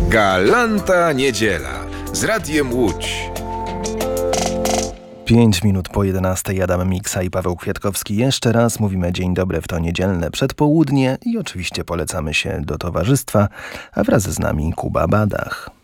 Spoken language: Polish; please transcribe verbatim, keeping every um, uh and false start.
Galanta Niedziela z Radiem Łódź. Pięć minut po jedenastej. Adam Miksa i Paweł Kwiatkowski. Jeszcze raz mówimy dzień dobry w to niedzielne przedpołudnie i oczywiście polecamy się do towarzystwa, a wraz z nami Kuba Badach.